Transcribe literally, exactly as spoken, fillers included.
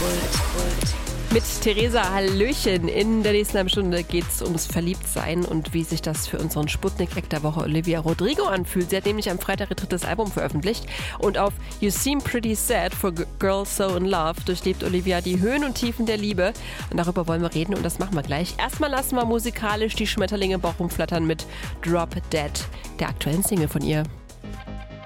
Mit Theresa Hallöchen. In der nächsten halben Stunde geht es ums Verliebtsein und wie sich das für unseren Sputnik-Eck der Woche Olivia Rodrigo anfühlt. Sie hat nämlich am Freitag ihr drittes Album veröffentlicht und auf You Seem Pretty Sad for Girls So in Love durchlebt Olivia die Höhen und Tiefen der Liebe. Und darüber wollen wir reden und das machen wir gleich. Erstmal lassen wir musikalisch die Schmetterlinge im Bauch rumflattern mit Drop Dead, der aktuellen Single von ihr.